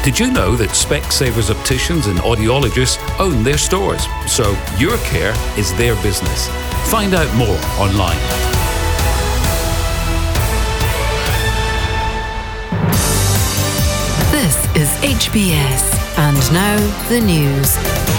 Did you know that Specsavers opticians and audiologists own their stores? So your care is their business. Find out more online. This is HBS, and now the news.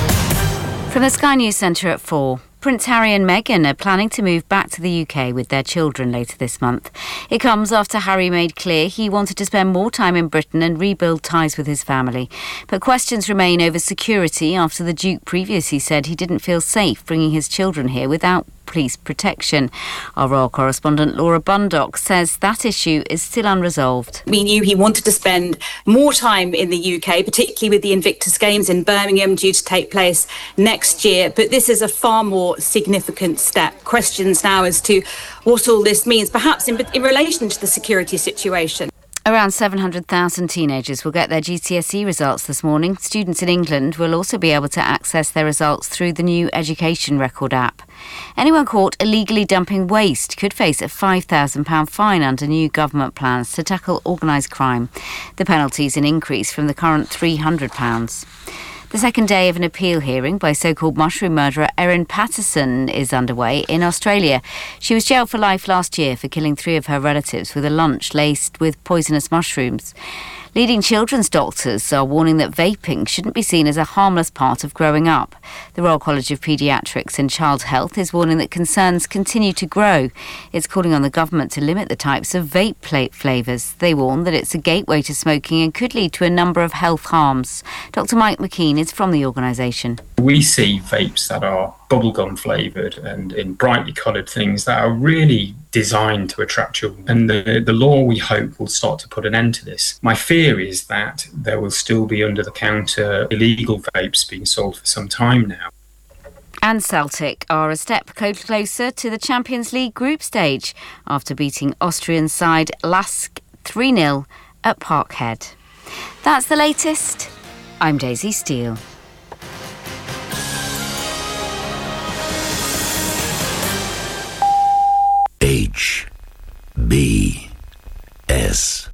From the Sky News Centre at 4. Prince Harry and Meghan are planning to move back to the UK with their children later this month. It comes after Harry made clear he wanted to spend more time in Britain and rebuild ties with his family. But questions remain over security after the Duke previously said he didn't feel safe bringing his children here without police protection. Our royal correspondent Laura Bundock says that issue is still unresolved. We knew he wanted to spend more time in the UK, particularly with the Invictus Games in Birmingham due to take place next year. But this is a far more significant step. Questions now as to what all this means, perhaps in relation to the security situation. Around 700,000 teenagers will get their GCSE results this morning. Students in England will also be able to access their results through the new Education Record app. Anyone caught illegally dumping waste could face a £5,000 fine under new government plans to tackle organised crime. The penalty is an increase from the current £300. The second day of an appeal hearing by so-called mushroom murderer Erin Patterson is underway in Australia. She was jailed for life last year for killing 3 of her relatives with a lunch laced with poisonous mushrooms. Leading children's doctors are warning that vaping shouldn't be seen as a harmless part of growing up. The Royal College of Paediatrics and Child Health is warning that concerns continue to grow. It's calling on the government to limit the types of vape flavours. They warn that it's a gateway to smoking and could lead to a number of health harms. Dr Mike McKean is from the organisation. We see vapes that are bubblegum flavoured and in brightly coloured things that are really designed to attract children. And the law, we hope, will start to put an end to this. My fear is that there will still be under-the-counter illegal vapes being sold for some time now. And Celtic are a step closer to the Champions League group stage after beating Austrian side Lask 3-0 at Parkhead. That's the latest. I'm Daisy Steele. HBS.